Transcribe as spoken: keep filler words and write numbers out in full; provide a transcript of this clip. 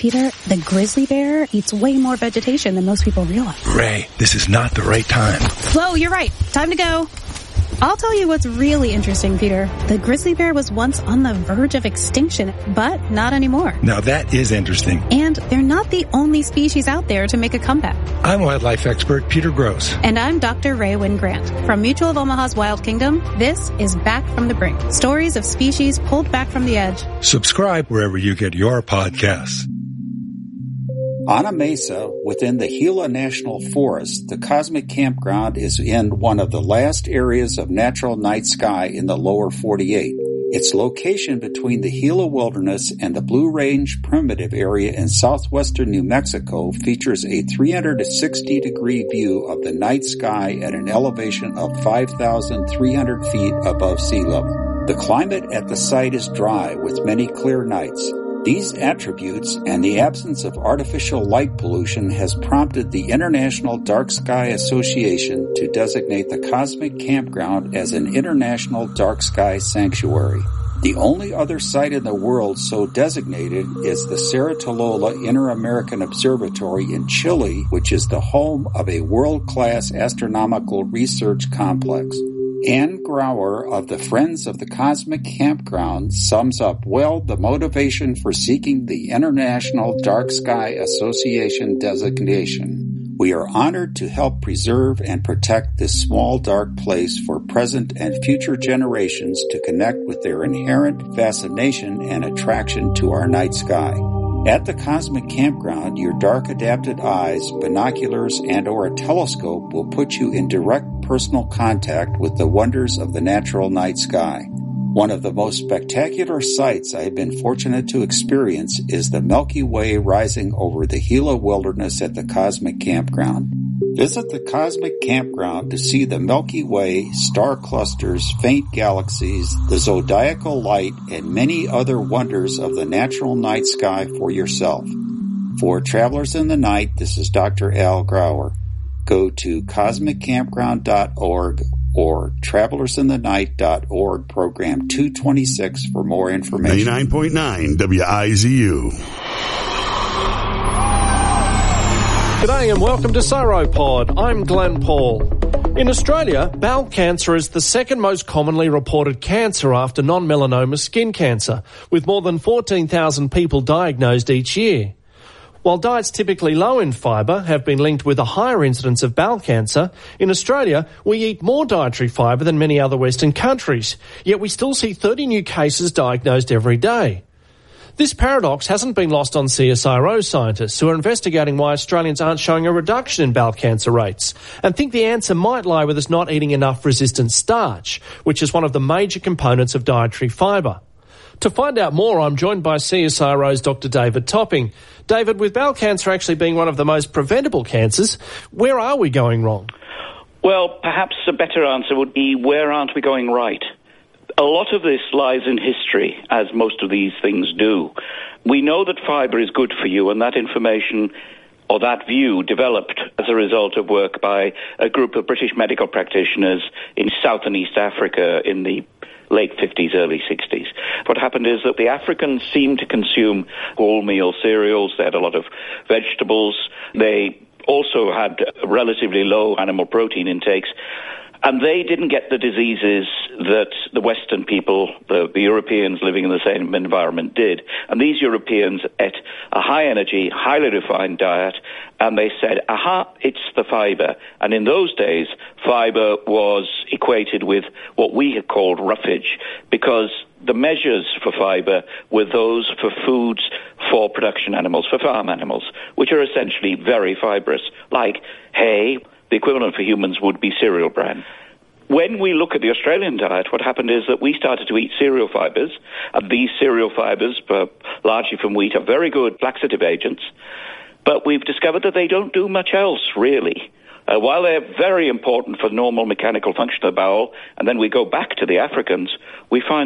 Peter, the grizzly bear eats way more vegetation than most people realize. Ray, this is not the right time. Whoa, you're right. Time to go. I'll tell you what's really interesting, Peter. The grizzly bear was once on the verge of extinction, but not anymore. Now that is interesting. And they're not the only species out there to make a comeback. I'm wildlife expert Peter Gross. And I'm Doctor Ray Wynn Grant. From Mutual of Omaha's Wild Kingdom, this is Back from the Brink. Stories of species pulled back from the edge. Subscribe wherever you get your podcasts. On a mesa within the Gila National Forest, the Cosmic Campground is in one of the last areas of natural night sky in the lower forty-eight. Its location between the Gila Wilderness and the Blue Range Primitive Area in southwestern New Mexico features a three hundred sixty degree view of the night sky at an elevation of five thousand three hundred feet above sea level. The climate at the site is dry with many clear nights. These attributes and the absence of artificial light pollution has prompted the International Dark Sky Association to designate the Cosmic Campground as an international dark sky sanctuary. The only other site in the world so designated is the Cerro Tololo Inter-American Observatory in Chile, which is the home of a world-class astronomical research complex. Ann Grauer of the Friends of the Cosmic Campground sums up well the motivation for seeking the International Dark Sky Association designation. We are honored to help preserve and protect this small dark place for present and future generations to connect with their inherent fascination and attraction to our night sky. At the Cosmic Campground, your dark-adapted eyes, binoculars, and or a telescope will put you in direct personal contact with the wonders of the natural night sky. One of the most spectacular sights I have been fortunate to experience is the Milky Way rising over the Gila Wilderness at the Cosmic Campground. Visit the Cosmic Campground to see the Milky Way, star clusters, faint galaxies, the zodiacal light, and many other wonders of the natural night sky for yourself. For Travelers in the Night, this is Doctor Al Grauer. Go to cosmic campground dot org or travelers in the night dot org, program two twenty-six for more information. ninety-nine point nine W I Z U. G'day and welcome to Sauropod. I'm Glenn Paul. In Australia, bowel cancer is the second most commonly reported cancer after non-melanoma skin cancer, with more than fourteen thousand people diagnosed each year. While diets typically low in fibre have been linked with a higher incidence of bowel cancer, in Australia we eat more dietary fibre than many other Western countries, yet we still see thirty new cases diagnosed every day. This paradox hasn't been lost on C S I R O scientists who are investigating why Australians aren't showing a reduction in bowel cancer rates and think the answer might lie with us not eating enough resistant starch, which is one of the major components of dietary fibre. To find out more, I'm joined by C S I R O's Doctor David Topping. David, with bowel cancer actually being one of the most preventable cancers, where are we going wrong? Well, perhaps a better answer would be, where aren't we going right? A lot of this lies in history, as most of these things do. We know that fibre is good for you, and that information or that view developed as a result of work by a group of British medical practitioners in South and East Africa in the late fifties, early sixties. What happened is that the Africans seemed to consume wholemeal cereals. They had a lot of vegetables. They also had relatively low animal protein intakes. And they didn't get the diseases that the Western people, the, the Europeans living in the same environment did. And these Europeans ate a high-energy, highly refined diet, and they said, aha, it's the fibre. And in those days, fibre was equated with what we had called roughage, because the measures for fibre were those for foods for production animals, for farm animals, which are essentially very fibrous, like hay. The equivalent for humans would be cereal bran. When we look at the Australian diet, what happened is that we started to eat cereal fibres, and these cereal fibres, uh, largely from wheat, are very good laxative agents, but we've discovered that they don't do much else, really. Uh, while they're very important for normal mechanical function of the bowel, and then we go back to the Africans, we find